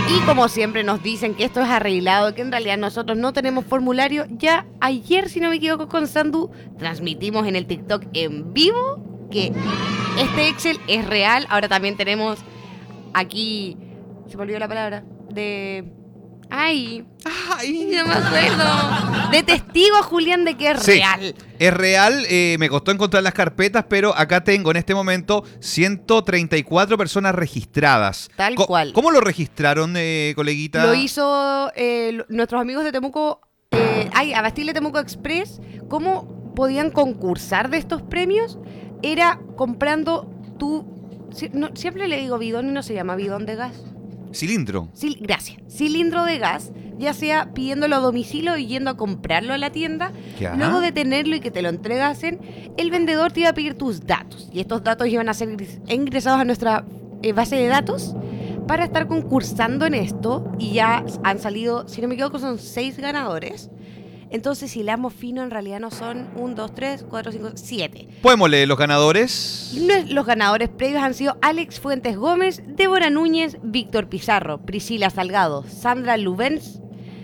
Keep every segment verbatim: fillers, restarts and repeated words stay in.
Y como siempre nos dicen que esto es arreglado, que en realidad nosotros no tenemos formulario. Ya ayer, si no me equivoco, con Sandu transmitimos en el TikTok en vivo que este Excel es real. Ahora también tenemos aquí, se me olvidó la palabra, de... Ay, Ay, no me acuerdo. De testigo, Julián, de que es sí, real. Es real, eh, me costó encontrar las carpetas, pero acá tengo en este momento ciento treinta y cuatro personas registradas. Tal Co- cual. ¿Cómo lo registraron, eh, coleguita? Lo hizo eh, nuestros amigos de Temuco, eh, ay, Abastible Temuco Express. ¿Cómo podían concursar de estos premios? Era comprando tu... si- no, siempre le digo bidón y no se llama bidón de gas. Cilindro. Sil- gracias. Cilindro de gas, ya sea pidiéndolo a domicilio y yendo a comprarlo a la tienda. Ya. Luego de tenerlo y que te lo entregasen, el vendedor te iba a pedir tus datos. Y estos datos iban a ser ingres- ingresados a nuestra eh, base de datos para estar concursando en esto. Y ya han salido, si no me equivoco, son seis ganadores. Entonces, si le damos fino, en realidad no son uno, dos, tres, cuatro, cinco, siete. ¿Podemos leer los ganadores? Los ganadores previos han sido Alex Fuentes Gómez, Débora Núñez, Víctor Pizarro, Priscila Salgado, Sandra Lubens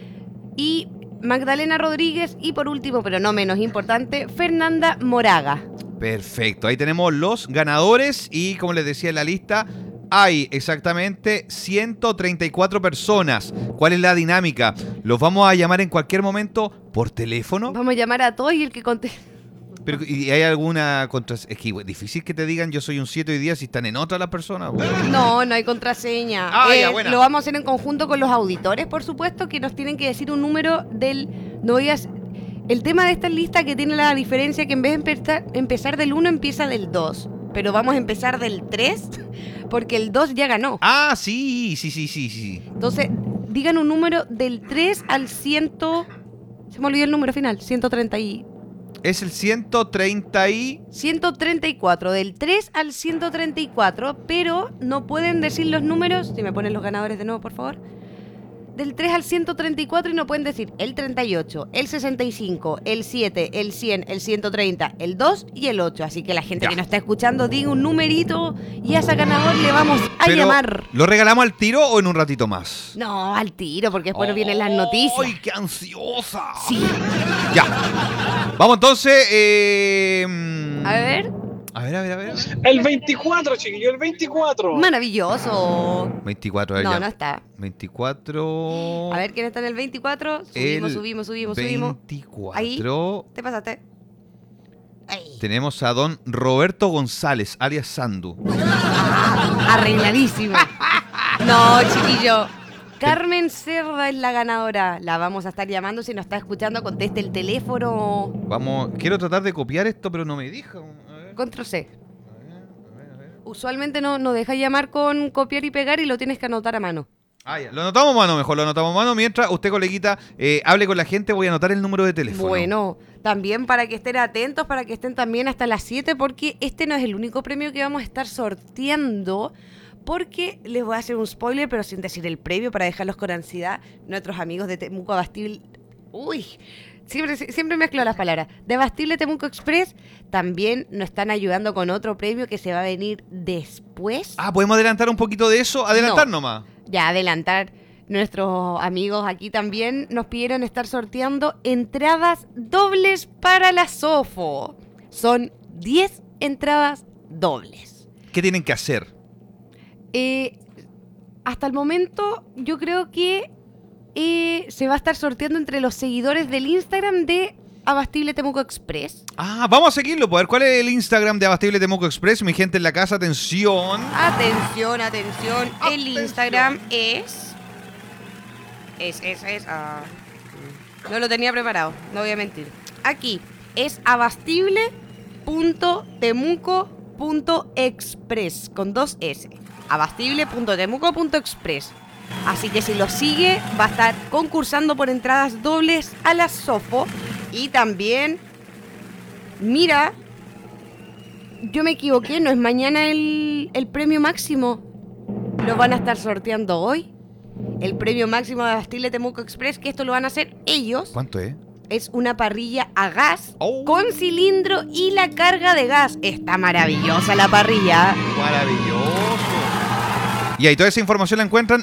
y Magdalena Rodríguez. Y por último, pero no menos importante, Fernanda Moraga. Perfecto, ahí tenemos los ganadores y como les decía en la lista, hay exactamente ciento treinta y cuatro personas. ¿Cuál es la dinámica? ¿Los vamos a llamar en cualquier momento por teléfono? Vamos a llamar a todos y el que conteste. Pero, ¿y hay alguna contra... Es que es difícil que te digan yo soy un siete hoy día si están en otra las personas. No, no hay contraseña. Ah, Eh, ya, buena. Lo vamos a hacer en conjunto con los auditores, por supuesto, que nos tienen que decir un número del... No voy a... El tema de esta lista que tiene la diferencia que en vez de empezar, empezar del uno, empieza del dos. Pero vamos a empezar del tres, porque el dos ya ganó. Ah, sí, sí, sí, sí, sí. Entonces, digan un número del tres al cien... Se me olvidó el número final, ciento treinta y... Es el ciento treinta y... ciento treinta y cuatro, del tres al ciento treinta y cuatro, pero no pueden decir los números, si me ponen los ganadores de nuevo, por favor. Del tres al ciento treinta y cuatro y no pueden decir el treinta y ocho, el sesenta y cinco, el siete, el cien, el ciento treinta, el dos y el ocho. Así que la gente Ya. que nos está escuchando diga un numerito y a ese ganador le vamos a Pero, llamar. ¿lo regalamos al tiro o en un ratito más? No, al tiro, porque después vienen las noticias. ¡Ay, qué ansiosa! Sí. Ya. Vamos entonces. Eh, mm, A ver. A ver, a ver, a ver. El veinticuatro, chiquillo, el veinticuatro. Maravilloso. veinticuatro, a ver, No, ya. no está. veinticuatro. A ver quién está en el veinticuatro. Subimos, El subimos, subimos, subimos. veinticuatro. Ahí. Te pasaste. Ahí. Tenemos a don Roberto González, alias Sandu. Arregladísimo. No, chiquillo. Carmen Cerda es la ganadora. La vamos a estar llamando. Si nos está escuchando, conteste el teléfono. Vamos, quiero tratar de copiar esto, pero no me deja. A ver, Control C. a ver, a ver, a ver. Usualmente no, no deja llamar con copiar y pegar y lo tienes que anotar a mano. Ah, ya. Lo anotamos mano, mejor lo anotamos mano. Mientras usted, coleguita, eh, hable con la gente, voy a anotar el número de teléfono. Bueno, también para que estén atentos, para que estén también hasta las siete, porque este no es el único premio que vamos a estar sorteando. Porque les voy a hacer un spoiler, pero sin decir el previo, para dejarlos con ansiedad. Nuestros amigos de Temuco Abastible... Uy, siempre, siempre mezclo las palabras. De Abastible Temuco Express también nos están ayudando con otro premio que se va a venir después. Ah, ¿podemos adelantar un poquito de eso? Adelantar No. nomás. Ya, adelantar. Nuestros amigos aquí también nos pidieron estar sorteando entradas dobles para la Sofo. Son diez entradas dobles. ¿Qué tienen que hacer? Eh, hasta el momento, yo creo que eh, se va a estar sorteando entre los seguidores del Instagram de Abastible Temuco Express. Ah, vamos a seguirlo. Pues, a ver, ¿cuál es el Instagram de Abastible Temuco Express? Mi gente en la casa, atención. Atención, atención. El Atención. Instagram es... Es, es, es... ah, no lo tenía preparado, no voy a mentir. Aquí es abastible punto temuco punto express con dos S. abastible punto temuco punto express. Así que si lo sigue, va a estar concursando por entradas dobles a la Sofo. Y también, mira, yo me equivoqué, no es mañana el, el premio máximo. Lo van a estar sorteando hoy. El premio máximo de Abastible Temuco Express, que esto lo van a hacer ellos. ¿Cuánto es? Es una parrilla a gas Oh. con cilindro y la carga de gas. Está maravillosa la parrilla. Maravilloso. Y ahí toda esa información la encuentran